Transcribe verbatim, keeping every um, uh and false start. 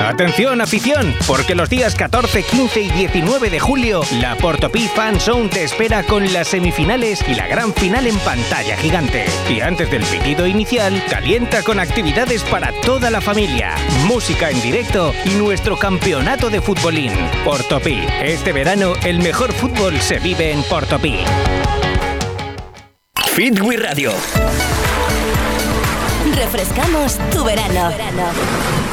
Atención, afición, porque los días catorce, quince y diecinueve de julio, la Portopí Fan Zone te espera con las semifinales y la gran final en pantalla gigante. Y antes del pitido inicial, calienta con actividades para toda la familia, música en directo y nuestro campeonato de futbolín. Portopí, este verano el mejor fútbol se vive en Portopí. Fit We Radio. Refrescamos tu verano.